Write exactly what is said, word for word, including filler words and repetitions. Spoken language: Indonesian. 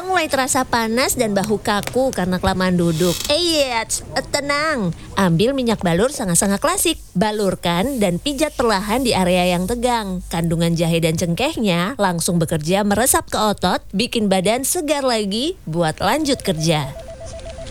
mulai terasa panas dan bahu kaku karena kelamaan duduk. Eh, iya, tenang. Ambil minyak balur sangat-sangat klasik. Balurkan dan pijat perlahan di area yang tegang. Kandungan jahe dan cengkehnya langsung bekerja meresap ke otot, bikin badan segar lagi buat lanjut kerja.